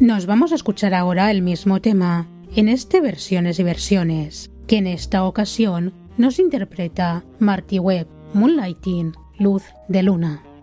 Nos vamos a escuchar ahora el mismo tema, en este Versiones y Versiones, que en esta ocasión nos interpreta Martí Webb, Moonlighting, Luz de Luna.